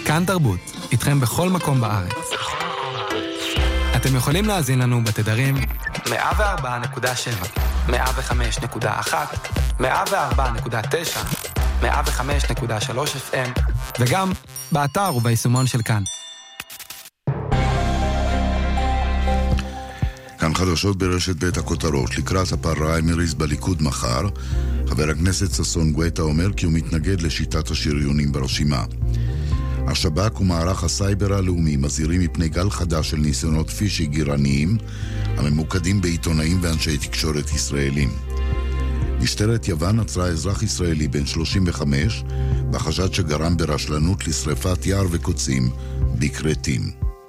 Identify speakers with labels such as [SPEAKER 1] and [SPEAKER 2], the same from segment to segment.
[SPEAKER 1] כאן תרבות, איתכם בכל מקום בארץ. אתם יכולים להאזין לנו בתדרים 104.7, 105.1, 104.9, 105.3 FM, וגם באתר וביישומון של כאן.
[SPEAKER 2] כאן חדשות ברשת בית הכותרות. לקראת הפריימריז בליכוד מחר, חבר הכנסת ששון גואטה אומר כי הוא מתנגד לשיטת השריונים ברשימה. השב"כ ומערך הסייבר הלאומי מזהירים מפני גל חדש של ניסיונות פישינג איראניים הממוקדים בעיתונאים ואנשי תקשורת ישראלים. משטרת יוון עצרה אזרח ישראלי בן 35 בחשד שגרם ברשלנות לשריפת יער וקוצים בקרטים.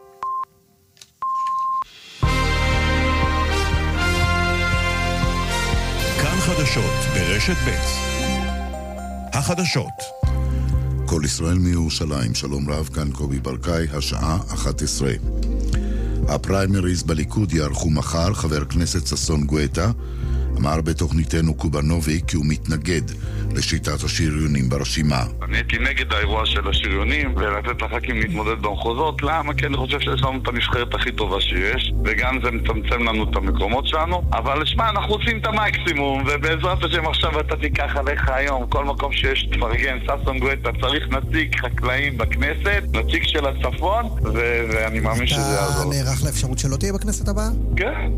[SPEAKER 3] כאן חדשות ברשת ב'. החדשות.
[SPEAKER 2] כל ישראל מירושלים, שלום רב, כאן קובי ברקאי, השעה 11. הפריימריז בליכוד יערכו מחר. חבר הכנסת ששון גואטה אמר בתוכניתנו קובנובי כי הוא מתנגד לשיטת השריונים ברשימה.
[SPEAKER 4] אני הייתי נגד האירוע של השריונים ולתת לח"כים להתמודד במחוזות. למה? כי אני חושב שיש לנו את הנבחרת הכי טובה שיש, וגם זה מצמצם לנו את המקומות שלנו. אבל לשמה, אנחנו עושים את המקסימום, ובעזרת השם עכשיו אתה תיקח עליך היום כל מקום שיש תפרגן. ששון גואטה צריך נציג חקלאים בכנסת, נציג של הצפון, ואני מאמין שזה יעזור.
[SPEAKER 5] אתה נערך לאפשרות שלא תהיה בכנסת הבאה?
[SPEAKER 4] כן.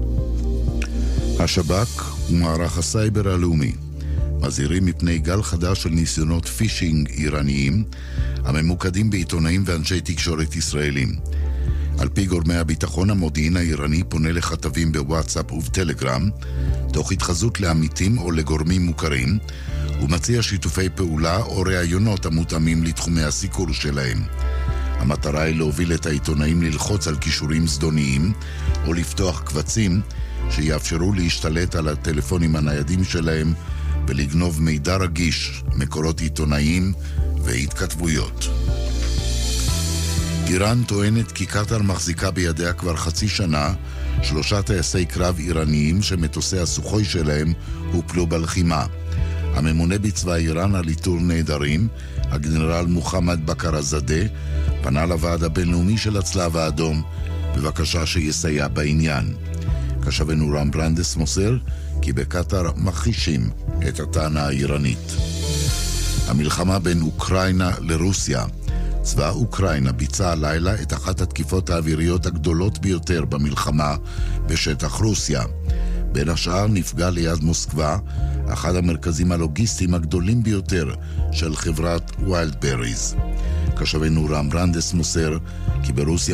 [SPEAKER 2] השב"כ ומערך הסייבר הלאומי מזהירים מפני גל חדש של ניסיונות פישינג איראניים הממוקדים בעיתונאים ואנשי תקשורת ישראלים. על פי גורמי הביטחון, המודיעין האיראני פונה לכתבים בוואטסאפ ובטלגרם תוך התחזות לעמיתים או לגורמים מוכרים ומציע שיתופי פעולה או ראיונות המותאמים לתחומי הסיקור שלהם. המטרה היא להוביל את העיתונאים ללחוץ על קישורים זדוניים או לפתוח קבצים שיאפשרו להשתלט על הטלפונים הניידים שלהם ולגנוב מידע רגיש, מקורות עיתונאיים והתכתבויות. איראן טוענת כי קטר מחזיקה בידיה כבר חצי שנה 3 טייסי קרב איראניים שמטוסי הסוחוי שלהם הופלו בלחימה. הממונה בצבא איראן על איתור נעדרים, הגנרל מוחמד בכר-זאדה, פנה לוועד הבינלאומי של הצלב האדום בבקשה שיסייע בעניין. כתבנו רם ברנדס מוסר כי בקטר מכחישים את הטענה האיראנית. המלחמה בין אוקראינה לרוסיה. צבא אוקראינה ביצע הלילה את אחת התקיפות האוויריות הגדולות ביותר במלחמה בשטח רוסיה. בין השאר נפגע ליד מוסקבה אחד המרכזים הלוגיסטיים הגדולים ביותר של חברת ויילדבריז. כתבנו רם ברנדס מוסר כי ברוסיה